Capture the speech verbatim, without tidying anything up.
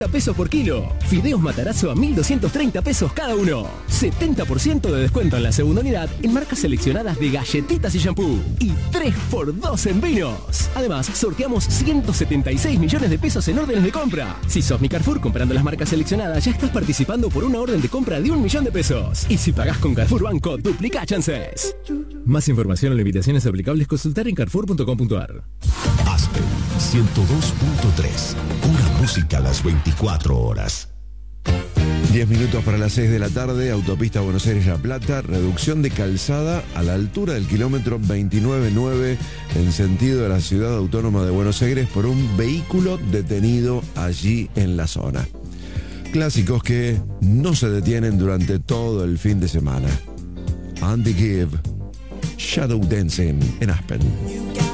pesos por kilo. Fideos Matarazzo a mil doscientos treinta pesos cada uno. setenta por ciento de descuento en la segunda unidad en marcas seleccionadas de galletitas y shampoo. Y tres por dos en vinos. Además, sorteamos ciento setenta y seis millones de pesos en órdenes de compra. Si sos mi Carrefour comprando las marcas seleccionadas, ya estás participando por una orden de compra de un millón de pesos. Y si pagás con Carrefour Banco, duplica chances. Más información o limitaciones aplicables, consultar en carrefour punto com punto ar. Aspen ciento dos punto tres. Pura música a las veinticuatro horas. diez minutos para las seis de la tarde, autopista Buenos Aires-La Plata, reducción de calzada a la altura del kilómetro veintinueve nueve en sentido de la ciudad autónoma de Buenos Aires por un vehículo detenido allí en la zona. Clásicos que no se detienen durante todo el fin de semana. Andy Gibb, Shadow Dancing en Aspen.